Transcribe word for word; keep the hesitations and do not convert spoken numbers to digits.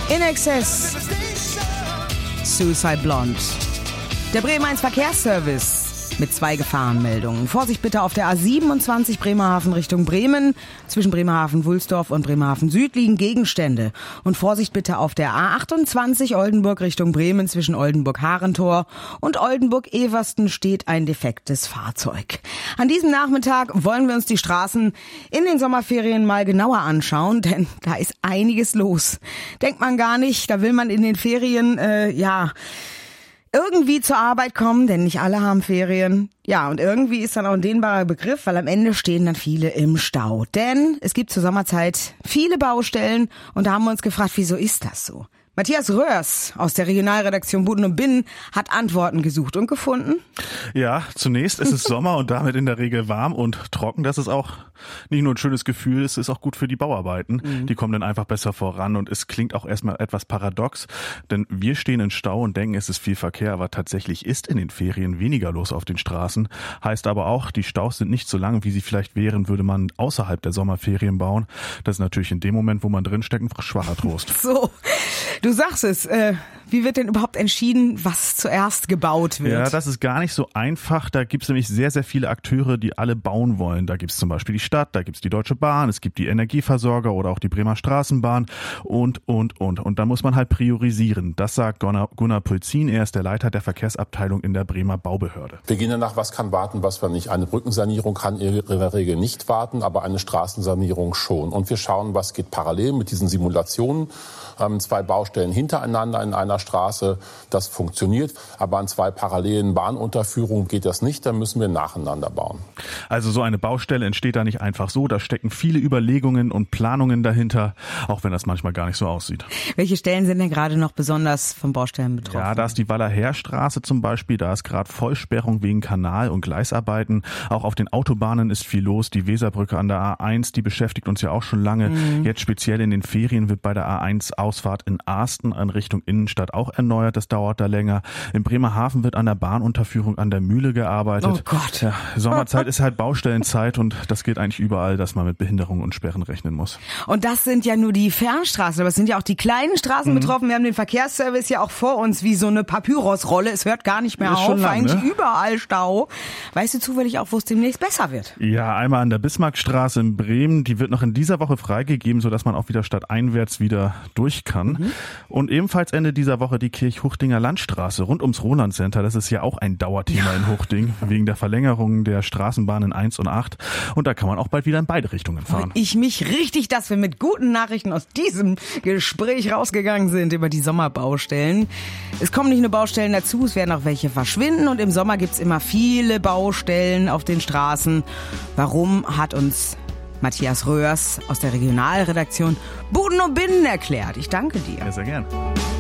In Excess. Suicide Blonde. Der Bremen eins Verkehrsservice mit zwei Gefahrenmeldungen. Vorsicht bitte auf der A siebenundzwanzig Bremerhaven Richtung Bremen. Zwischen Bremerhaven-Wulsdorf und Bremerhaven Süd liegen Gegenstände. Und Vorsicht bitte auf der A achtundzwanzig Oldenburg Richtung Bremen. Zwischen Oldenburg-Harentor und Oldenburg-Eversten steht ein defektes Fahrzeug. An diesem Nachmittag wollen wir uns die Straßen in den Sommerferien mal genauer anschauen, denn da ist einiges los. Denkt man gar nicht, da will man in den Ferien, äh, ja... irgendwie zur Arbeit kommen, denn nicht alle haben Ferien. Ja, und irgendwie ist dann auch ein dehnbarer Begriff, weil am Ende stehen dann viele im Stau. Denn es gibt zur Sommerzeit viele Baustellen und da haben wir uns gefragt, wieso ist das so? Matthias Röhrs aus der Regionalredaktion Buden und Binnen hat Antworten gesucht und gefunden. Ja, zunächst ist es Sommer und damit in der Regel warm und trocken. Das ist auch nicht nur ein schönes Gefühl, es ist auch gut für die Bauarbeiten. Mhm. Die kommen dann einfach besser voran und es klingt auch erstmal etwas paradox, denn wir stehen in Stau und denken, es ist viel Verkehr, aber tatsächlich ist in den Ferien weniger los auf den Straßen. Heißt aber auch, die Staus sind nicht so lang, wie sie vielleicht wären, würde man außerhalb der Sommerferien bauen. Das ist natürlich in dem Moment, wo man drinsteckt, ein schwacher Trost. So. Du sagst es, äh, wie wird denn überhaupt entschieden, was zuerst gebaut wird? Ja, das ist gar nicht so einfach. Da gibt es nämlich sehr, sehr viele Akteure, die alle bauen wollen. Da gibt es zum Beispiel die Stadt, da gibt es die Deutsche Bahn, es gibt die Energieversorger oder auch die Bremer Straßenbahn und, und, und. Und da muss man halt priorisieren. Das sagt Gunnar, Gunnar Pulzin. Er ist der Leiter der Verkehrsabteilung in der Bremer Baubehörde. Wir gehen danach, was kann warten, was wir nicht. Eine Brückensanierung kann in der Regel nicht warten, aber eine Straßensanierung schon. Und wir schauen, was geht parallel mit diesen Simulationen. Ähm, zwei Baustellen hintereinander in einer Straße, das funktioniert. Aber an zwei parallelen Bahnunterführungen geht das nicht, da müssen wir nacheinander bauen. Also so eine Baustelle entsteht da nicht einfach so. Da stecken viele Überlegungen und Planungen dahinter, auch wenn das manchmal gar nicht so aussieht. Welche Stellen sind denn gerade noch besonders von Baustellen betroffen? Ja, da ist die Wallerherstraße zum Beispiel. Da ist gerade Vollsperrung wegen Kanal- und Gleisarbeiten. Auch auf den Autobahnen ist viel los. Die Weserbrücke an der A eins, die beschäftigt uns ja auch schon lange. Mhm. Jetzt speziell in den Ferien wird bei der A eins Ausfahrt in Asten in Richtung Innenstadt auch erneuert. Das dauert da länger. In Bremerhaven wird an der Bahnunterführung an der Mühle gearbeitet. Oh Gott. Ja, Sommerzeit ist halt Baustellenzeit und das gilt eigentlich überall, dass man mit Behinderungen und Sperren rechnen muss. Und das sind ja nur die Fernstraßen, aber es sind ja auch die kleinen Straßen mhm. betroffen. Wir haben den Verkehrsservice ja auch vor uns wie so eine Papyrusrolle. Es hört gar nicht mehr ist auf. Schon lang, eigentlich ne? Überall Stau. Weißt du zufällig auch, wo es demnächst besser wird? Ja, einmal an der Bismarckstraße in Bremen. Die wird noch in dieser Woche freigegeben, sodass man auch wieder stadteinwärts wieder durch kann. Mhm. Und ebenfalls Ende dieser Woche die Kirch-Huchdinger Landstraße rund ums Roland Center. Das ist ja auch ein Dauerthema ja. in Huchting, wegen der Verlängerung der Straßenbahnen eins und acht. Und da kann man auch bald wieder in beide Richtungen fahren. Ich mich richtig, dass wir mit guten Nachrichten aus diesem Gespräch rausgegangen sind über die Sommerbaustellen. Es kommen nicht nur Baustellen dazu, es werden auch welche verschwinden. Und im Sommer gibt's immer viele Baustellen auf den Straßen. Warum, hat uns Matthias Röhrs aus der Regionalredaktion Buden und Binnen erklärt. Ich danke dir. Ja, sehr gern.